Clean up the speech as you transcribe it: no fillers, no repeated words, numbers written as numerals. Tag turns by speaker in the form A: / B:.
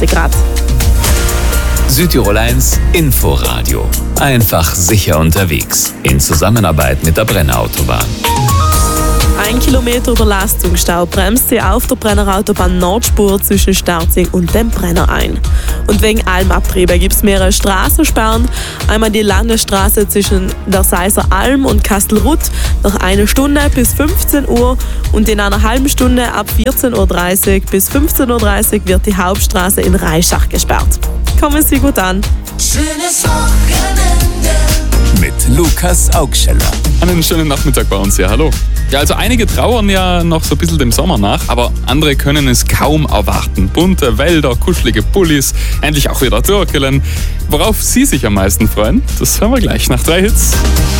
A: Grad.
B: Südtirol 1 Inforadio. Einfach sicher unterwegs. In Zusammenarbeit mit der Brennerautobahn.
A: 1 Kilometer Überlastungsstau bremst sie auf der Brennerautobahn Nordspur zwischen Starzing und dem Brenner ein. Und wegen Almabtriebe gibt es mehrere Straßensperren. Einmal die Landesstraße zwischen der Seiser Alm und Kastelruth nach 1 Stunde bis 15 Uhr und in einer halben Stunde ab 14.30 Uhr bis 15.30 Uhr wird die Hauptstraße in Reischach gesperrt. Kommen Sie gut an.
C: Schönes Wochenende
B: Mit Lukas Augscheller.
D: Einen schönen Nachmittag bei uns, ja, hallo. Ja, also einige trauern ja noch so ein bisschen dem Sommer nach, aber andere können es kaum erwarten. Bunte Wälder, kuschelige Pullis, endlich auch wieder Türkelen. Worauf Sie sich am meisten freuen, das hören wir gleich nach 3 Hits.